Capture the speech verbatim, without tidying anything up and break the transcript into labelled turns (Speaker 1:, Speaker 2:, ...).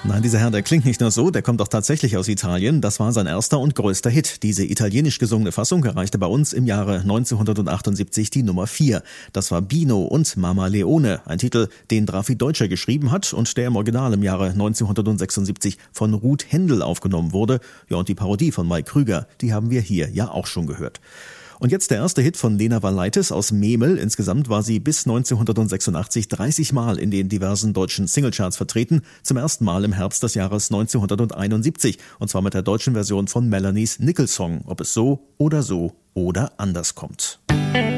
Speaker 1: Nein, dieser Herr, der klingt nicht nur so, der kommt auch tatsächlich aus Italien. Das war sein erster und größter Hit. Diese italienisch gesungene Fassung erreichte bei uns im Jahre neunzehnhundertachtundsiebzig die Nummer vier. Das war Bino und Mama Leone, ein Titel, den Drafi Deutscher geschrieben hat und der im Original im Jahre neunzehnhundertsechsundsiebzig von Ruth Händel aufgenommen wurde. Ja, und die Parodie von Mike Krüger, die haben wir hier ja auch schon gehört. Und jetzt der erste Hit von Lena Valaitis aus Memel. Insgesamt war sie bis neunzehnhundertsechsundachtzig dreißig Mal in den diversen deutschen Singlecharts vertreten. Zum ersten Mal im Herbst des Jahres neunzehnhunderteinundsiebzig. Und zwar mit der deutschen Version von Melanies Nickel-Song. Ob es so oder so oder anders kommt.